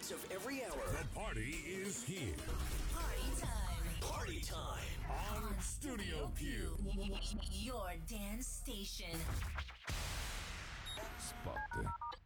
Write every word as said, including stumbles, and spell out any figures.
mix of every hour. The party is here. Party time. Party time. On Studio Q. Your dance station. Spot